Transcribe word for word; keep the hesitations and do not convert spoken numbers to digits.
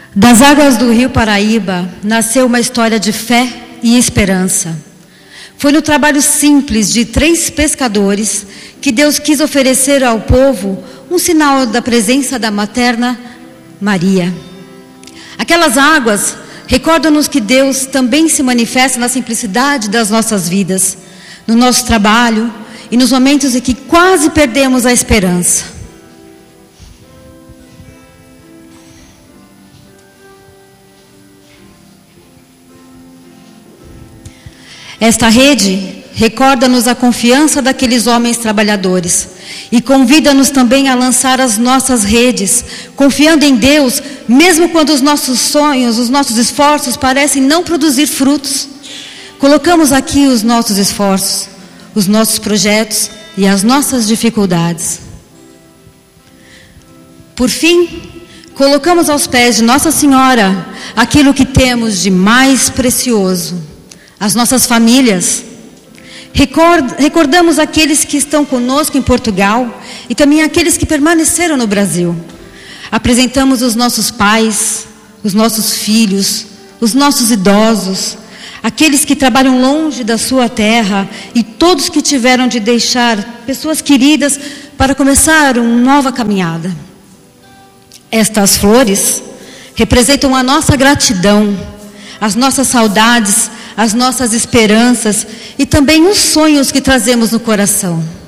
Das águas do rio Paraíba nasceu uma história de fé e esperança. Foi no trabalho simples de três pescadores que Deus quis oferecer ao povo um sinal da presença da materna Maria. Aquelas águas recordam-nos que Deus também se manifesta na simplicidade das nossas vidas, no nosso trabalho e nos momentos em que quase perdemos a esperança. Esta rede recorda-nos a confiança daqueles homens trabalhadores e convida-nos também a lançar as nossas redes, confiando em Deus, mesmo quando os nossos sonhos, os nossos esforços parecem não produzir frutos. Colocamos aqui os nossos esforços, os nossos projetos e as nossas dificuldades. Por fim, colocamos aos pés de Nossa Senhora aquilo que temos de mais precioso, as nossas famílias. Record, recordamos aqueles que estão conosco em Portugal e também aqueles que permaneceram no Brasil. Apresentamos os nossos pais, os nossos filhos, os nossos idosos, aqueles que trabalham longe da sua terra e todos que tiveram de deixar pessoas queridas para começar uma nova caminhada. Estas flores representam a nossa gratidão, as nossas saudades, as nossas esperanças e também os sonhos que trazemos no coração.